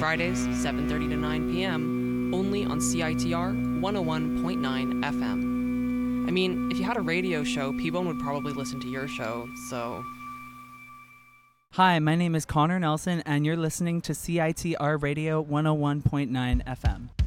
Fridays, 7:30 to 9 p.m., only on CITR 101.9 FM. I mean, if you had a radio show, P-Bone would probably listen to your show, so... Hi, my name is Connor Nelson, and you're listening to CITR Radio 101.9 FM.